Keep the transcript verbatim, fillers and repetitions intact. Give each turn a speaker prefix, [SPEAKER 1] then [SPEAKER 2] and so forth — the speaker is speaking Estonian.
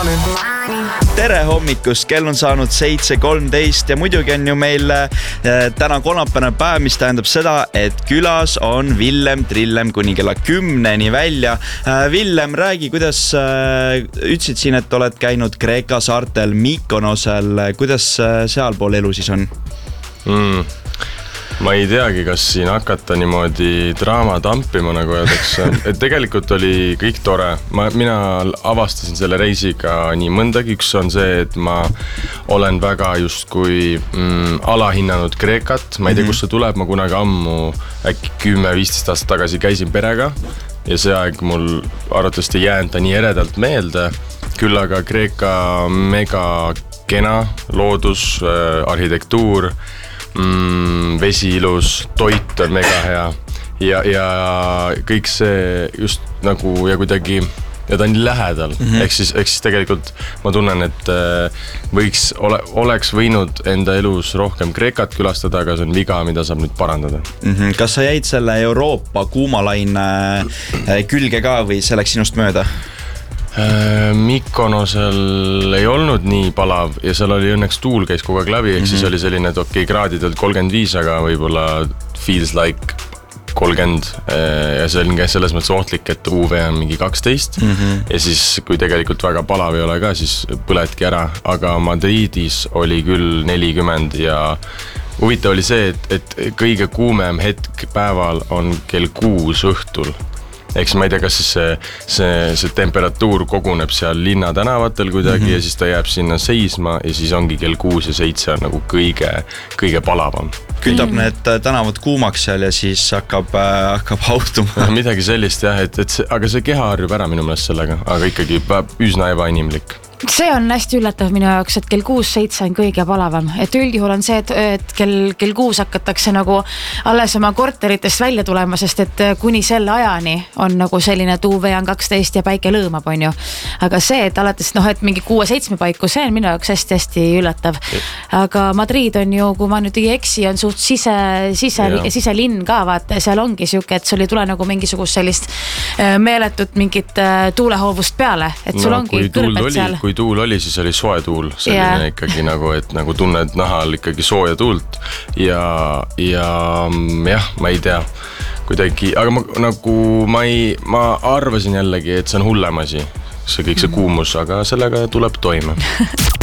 [SPEAKER 1] tere hommikust, kell on saanud seitse kolmteist ja muidugi on ju meil äh, täna kolmapäevane päev, mis tähendab seda, et külas on Villem Trillem kuni kella kümneni välja. Äh, Villem, räägi, kuidas äh, ütlesid siin, et oled käinud Kreeka saartel Mykonosel, kuidas äh, sealpool elu siis on?
[SPEAKER 2] Mm. Ma ei teagi, kas siin hakata niimoodi draama tampima, nagu öeldakse. Et tegelikult oli kõik tore. Ma, mina avastasin selle reisiga nii mõndagi. Üks on see, et ma olen väga justkui mm, alahinnanud Kreekat. Ma ei tea, kus see tuleb. Ma kunagi ammu, äkki kümme viisteist aastat tagasi käisin perega. Ja see aeg mul arvatavasti ei jäänud ta nii eredalt meelde. Küll aga Kreeka mega kena loodus, arhitektuur, Mm, vesi ilus, toit on mega hea ja, ja kõik see just nagu ja kuidagi ja ta on nii lähedal. Mm-hmm. Ehk siis, ehk siis tegelikult ma tunnen, et võiks, ole, oleks võinud enda elus rohkem Kreekat külastada, aga see on viga, mida saab nüüd parandada.
[SPEAKER 1] Mm-hmm. Kas sa jäid selle Euroopa kuumalaine külge ka või see läks sinust mööda?
[SPEAKER 2] Mykonosel ei olnud nii palav ja seal oli õnneks tuul käis kogu aeg läbi, ehk mm-hmm. siis oli selline, et okei, kraadidelt kolmkümmend viis, aga võib-olla feels like kolmkümmend ja see on selles mõttes ohtlik, et U V on mingi kaksteist mm-hmm. ja siis kui tegelikult väga palav ei ole ka, siis põledki ära, aga Madridis oli küll nelikümmend ja huvitav oli see, et, et kõige kuumem hetk päeval on kell kuus õhtul. Eks ma ei tea, kas siis see, see, see temperatuur koguneb seal linna tänavatel kuidagi mm-hmm. ja siis ta jääb sinna seisma ja siis ongi kell kuus ja seitse on nagu kõige, kõige palavam.
[SPEAKER 1] Kütab need tänavad kuumaks seal ja siis hakkab, äh, hakkab hautuma.
[SPEAKER 2] Midagi sellist jah, et, et see, aga see keha harjub ära minu meelest sellega, aga ikkagi üsna ebainimlik.
[SPEAKER 3] See on hästi üllatav minu jaoks, et kell kuus seitse on kõige palavam. Et üldjuhul on see, et, et kell, kell kuus hakatakse nagu alles oma korteritest välja tulema, sest et kuni selle ajani on nagu selline, et U V on kaksteist ja päike lõõmab, on ju. Aga see, et alates, noh, et mingi kuue seitsme paiku, see on minu jaoks hästi-hästi üllatav. Aga Madrid on ju, kui ma nüüd ei eksi, on suht sise, sise, siselinn ka, vaata, seal ongi siuke, et sul ei tule nagu mingisugust sellist meeletut mingit tuulehoovust peale, et sul no, ongi kõrbed seal.
[SPEAKER 2] Kui tuul oli, siis oli soe tuul, selline yeah. ikkagi nagu, et nagu tunned nahal ikkagi sooja tuult ja, ja jah, ma ei tea, kuidagi, aga ma, nagu ma ei, ma arvasin jällegi, et see on hullem asi, see kõik see kuumus, aga sellega tuleb toime.